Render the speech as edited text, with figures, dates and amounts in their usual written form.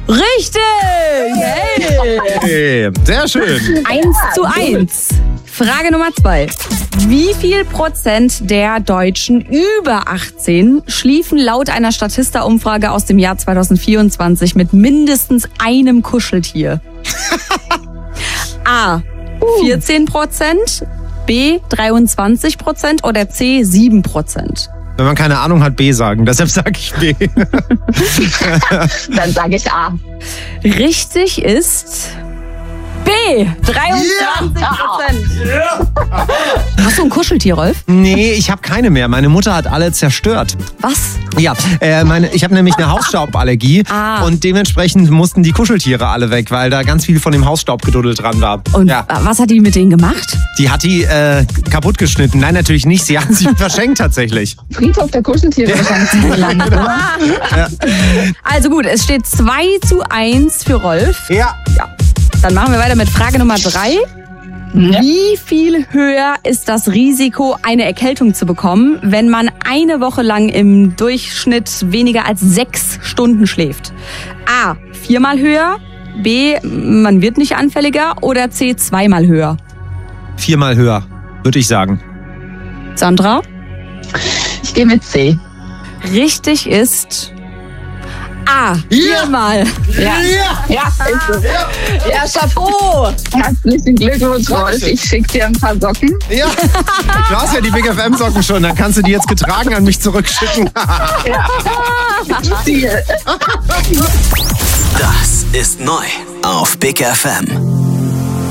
Richtig! Hey, sehr schön. 1:1. Frage Nummer 2. Wie viel Prozent der Deutschen über 18 schliefen laut einer Statista-Umfrage aus dem Jahr 2024 mit mindestens einem Kuscheltier? A. 14%, B. 23% oder C. 7%? Wenn man keine Ahnung hat, B sagen. Deshalb sage ich B. Dann sage ich A. Richtig ist B. 23%. Hast du ein Kuscheltier, Rolf? Nee, ich habe keine mehr. Meine Mutter hat alle zerstört. Was? Ja, ich habe nämlich eine Hausstauballergie und dementsprechend mussten die Kuscheltiere alle weg, weil da ganz viel von dem Hausstaubgeduddel dran war. Und was hat die mit denen gemacht? Die hat die kaputt geschnitten. Nein, natürlich nicht. Sie hat sie verschenkt tatsächlich. Friedhof der Kuscheltiere wahrscheinlich gelandet, oder? Ja. Also gut, es steht 2:1 für Rolf. Ja. Dann machen wir weiter mit Frage Nummer 3. Wie viel höher ist das Risiko, eine Erkältung zu bekommen, wenn man eine Woche lang im Durchschnitt weniger als 6 Stunden schläft? A. 4-mal höher, B. Man wird nicht anfälliger oder C. 2-mal höher? 4-mal höher, würde ich sagen. Sandra? Ich gehe mit C. Richtig ist A. 4-mal. Ja, ist so. Ja, Chapeau. Herzlichen Glückwunsch, Rolf. Ich schicke dir ein paar Socken. Ja, du hast ja die Big FM Socken schon, dann kannst du die jetzt getragen an mich zurückschicken. Ziel. Das ist neu auf Big FM.